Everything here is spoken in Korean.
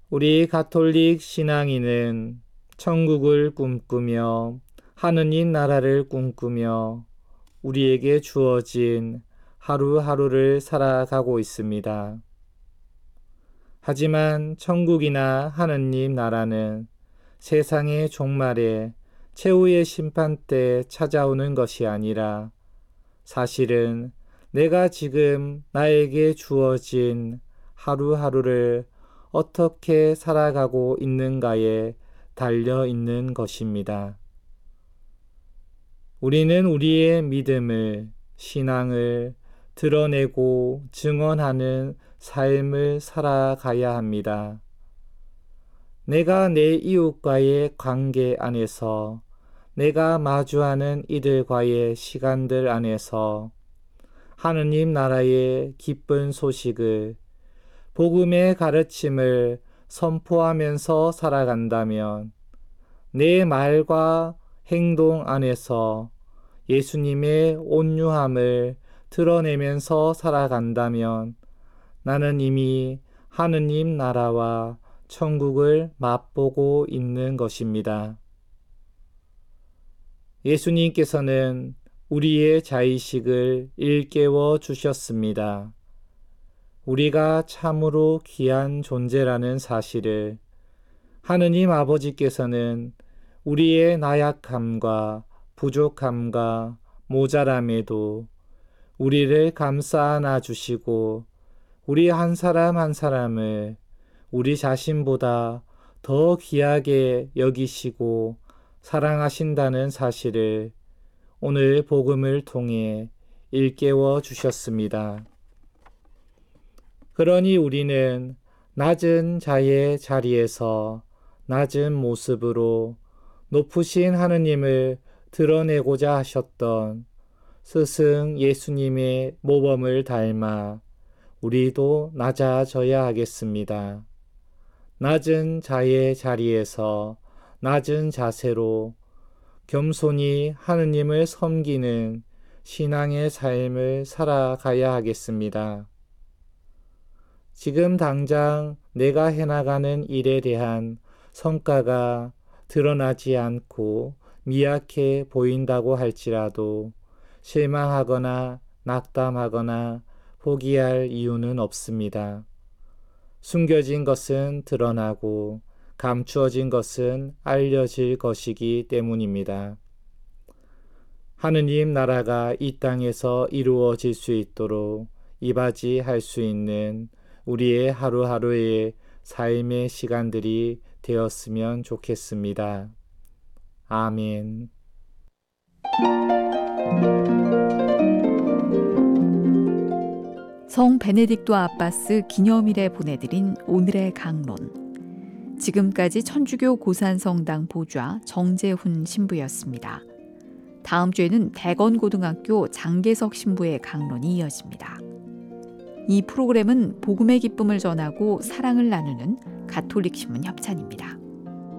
우리 가톨릭 신앙인은 천국을 꿈꾸며 하느님 나라를 꿈꾸며 우리에게 주어진 하루하루를 살아가고 있습니다. 하지만 천국이나 하느님 나라는 세상의 종말에 최후의 심판 때 찾아오는 것이 아니라 사실은 내가 지금 나에게 주어진 하루하루를 어떻게 살아가고 있는가에 달려 있는 것입니다. 우리는 우리의 믿음을, 신앙을 드러내고 증언하는 삶을 살아가야 합니다. 내가 내 이웃과의 관계 안에서, 내가 마주하는 이들과의 시간들 안에서 하느님 나라의 기쁜 소식을, 복음의 가르침을 선포하면서 살아간다면 내 말과 행동 안에서 예수님의 온유함을 드러내면서 살아간다면 나는 이미 하느님 나라와 천국을 맛보고 있는 것입니다. 예수님께서는 우리의 자의식을 일깨워 주셨습니다. 우리가 참으로 귀한 존재라는 사실을, 하느님 아버지께서는 우리의 나약함과 부족함과 모자람에도 우리를 감싸 안아 주시고 우리 한 사람 한 사람을 우리 자신보다 더 귀하게 여기시고 사랑하신다는 사실을 오늘 복음을 통해 일깨워 주셨습니다. 그러니 우리는 낮은 자의 자리에서 낮은 모습으로 높으신 하느님을 드러내고자 하셨던 스승 예수님의 모범을 닮아 우리도 낮아져야 하겠습니다. 낮은 자의 자리에서 낮은 자세로 겸손히 하느님을 섬기는 신앙의 삶을 살아가야 하겠습니다. 지금 당장 내가 해나가는 일에 대한 성과가 드러나지 않고 미약해 보인다고 할지라도 실망하거나 낙담하거나 포기할 이유는 없습니다. 숨겨진 것은 드러나고 감추어진 것은 알려질 것이기 때문입니다. 하느님 나라가 이 땅에서 이루어질 수 있도록 이바지할 수 있는 우리의 하루하루의 삶의 시간들이 되었으면 좋겠습니다. 아멘. 성 베네딕토 아바스 기념일에 보내드린 오늘의 강론. 지금까지 천주교 고산성당 보좌 정재훈 신부였습니다. 다음 주에는 대건고등학교 장계석 신부의 강론이 이어집니다. 이 프로그램은 복음의 기쁨을 전하고 사랑을 나누는 가톨릭 신문 협찬입니다.